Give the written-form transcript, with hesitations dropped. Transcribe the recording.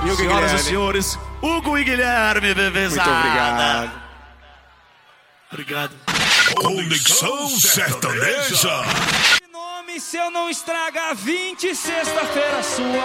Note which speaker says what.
Speaker 1: Senhoras e senhores, Hugo e Guilherme Bebezada.
Speaker 2: Muito obrigado.
Speaker 1: Obrigado.
Speaker 3: Conexão Sertaneja.
Speaker 4: Nome se eu não estragar 20, sexta-feira sua.